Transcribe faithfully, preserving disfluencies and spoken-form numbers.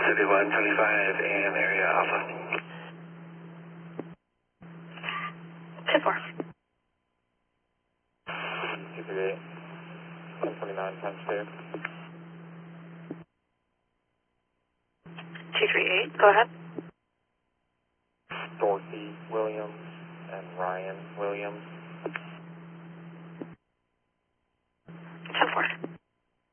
City one twenty-five A M area Alpha. two four. two three eight, one twenty-nine times two. two three eight, go ahead.